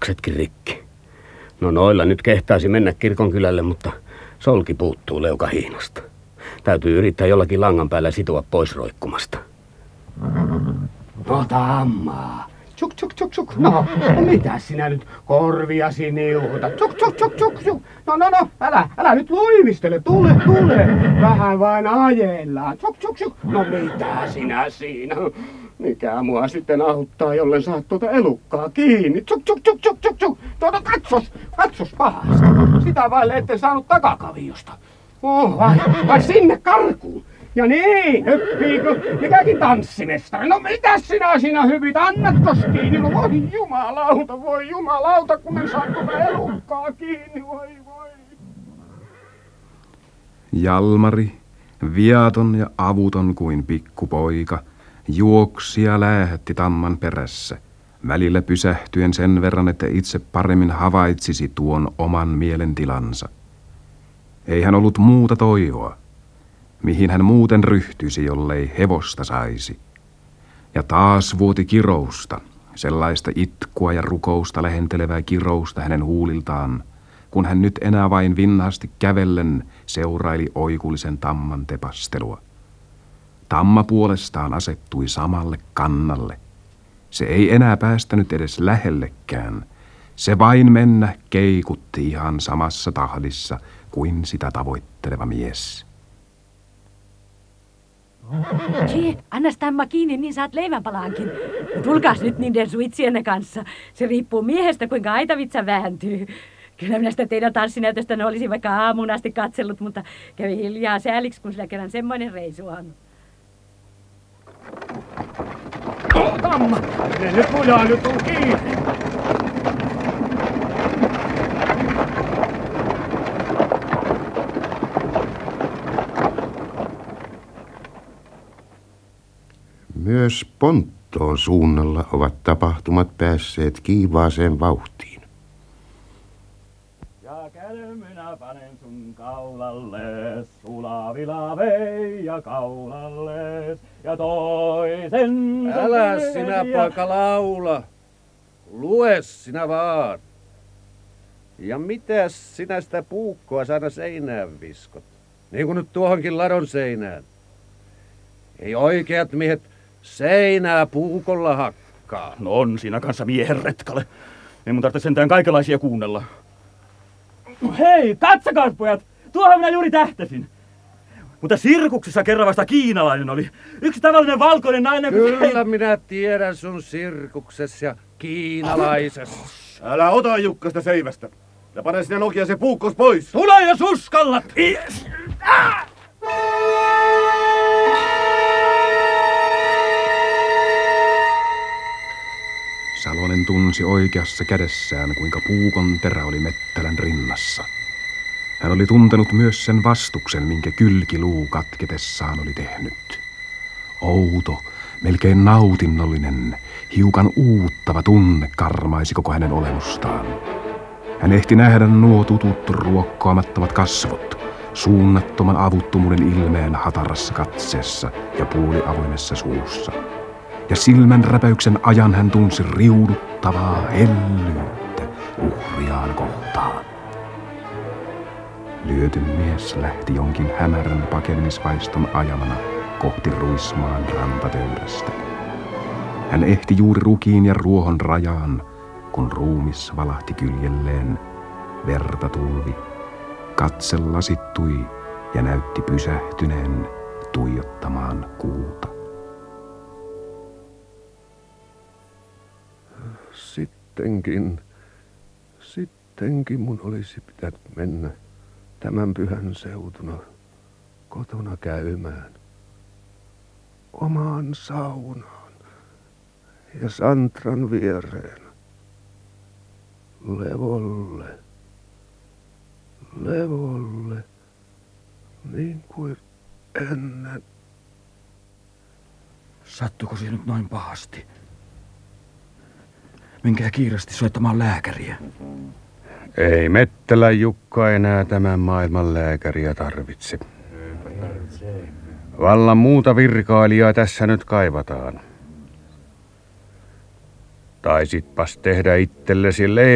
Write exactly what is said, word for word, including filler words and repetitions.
Suksetkin rikki. No noilla nyt kehtaisi mennä kirkonkylälle, mutta solki puuttuu leukahihnasta. Täytyy yrittää jollakin langan päällä sitoa pois roikkumasta. No Tammaa. Tsuk, tsuk, tsuk, tsuk. No, no mitä sinä nyt korviasi niuhuta? Tsuk, tsuk, tsuk, tsuk, tsuk. No, no, no, älä, älä nyt luimistele. Tule, tule. Vähän vain ajellaan. Tsuk, tsuk, tsuk. No mitä sinä siinä? Mikä mua sitten auttaa, jollen saat tuota elukkaa kiinni? Tsuk, tsuk, tsuk, tsuk, tsuk, tsuk. Tuota katsos, katsos pahasta. Sitä vaille ette saanut takakaviosta. Oh, vai, vai sinne karkuun. Ja niin, hyppiikö mikäkin tanssimestari? No mitäs sinä sinä hypit? Annatkos kiinni? No voi jumalauta, voi jumalauta, kun en saa tuota elukkaa kiinni, voi voi. Jalmari, viaton ja avuton kuin pikkupoika, juoksi ja läähätti Tamman perässä, välillä pysähtyen sen verran, että itse paremmin havaitsisi tuon oman mielentilansa. Ei hän ollut muuta toivoa. Mihin hän muuten ryhtyisi, jollei hevosta saisi. Ja taas vuoti kirousta, sellaista itkua ja rukousta lähentelevää kirousta hänen huuliltaan, kun hän nyt enää vain vinnaasti kävellen seuraili oikullisen Tamman tepastelua. Tamma puolestaan asettui samalle kannalle. Se ei enää päästänyt edes lähellekään. Se vain mennä keikutti ihan samassa tahdissa kuin sitä tavoitteleva mies. Tsi, annas Tamma kiinni, niin saat leivänpalaankin. Tulkaas nyt niiden suitsienne kanssa. Se riippuu miehestä, kuinka aitavitsa vääntyy. Kyllä minä sitä teidän tanssinäytöstä ne olisin vaikka aamuun asti katsellut, mutta kävi hiljaa sääliksi, kun sillä kerran semmoinen reisu on. Oh, Tamma! Ne nyt lujaa, nyt on kiinni! Myös Ponttoon suunnalla ovat tapahtumat päässeet kiivaaseen vauhtiin. Ja käden minä panen sun kaulalles, sulavila veija kaulalles, ja toisen... Älä sinä poika laula, lue sinä vaan. Ja mitäs sinä sitä puukkoa aina seinään viskot? Niin kuin nyt tuohonkin ladon seinään. Ei oikeat miehet seinää puukolla hakkaa. No on siinä kanssa miehen retkale. Ei mun tarvitse sentään kaikenlaisia kuunnella. Hei, katsokaa pojat! Tuohon minä juuri tähtäsin. Mutta sirkuksessa kerran vasta kiinalainen oli. Yksi tavallinen valkoinen nainen... Kyllä minä tiedän sun sirkuksessa ja kiinalaisessa. Älä ota Jukka sitä seivästä. Ja pane sinä Nokia se puukkos pois. Tule jos uskallat! Yes. Ah! Salonen tunsi oikeassa kädessään, kuinka puukon terä oli mettälän rinnassa. Hän oli tuntenut myös sen vastuksen, minkä kylkiluu katketessaan oli tehnyt. Outo, melkein nautinnollinen, hiukan uuttava tunne karmaisi koko hänen olemustaan. Hän ehti nähdä nuo tutut ruokkoamattomat kasvot, suunnattoman avuttomuuden ilmeen hatarassa katseessa ja puoliavoimessa suussa. Ja silmän räpäyksen ajan hän tunsi riuduttavaa hellyyttä uhriaan kohtaan. Lyöty mies lähti jonkin hämärän pakenemisvaiston ajamana kohti Ruismaan rantatöyrästä. Hän ehti juuri rukiin ja ruohon rajaan, kun ruumis valahti kyljelleen, verta tulvi, katse lasittui ja näytti pysähtyneen tuijottamaan kuuta. Sittenkin, sittenkin mun olisi pitänyt mennä tämän pyhän seutuna kotona käymään. Omaan saunaan ja Santran viereen. Levolle, levolle, niin kuin ennen. Sattuiko se nyt noin pahasti? Menkää kiireesti soittamaan lääkäriä. Ei Mettälän Jukka enää tämän maailman lääkäriä tarvitse. Vallan muuta virkailijaa tässä nyt kaivataan. Taisitpas tehdä itsellesi leipää.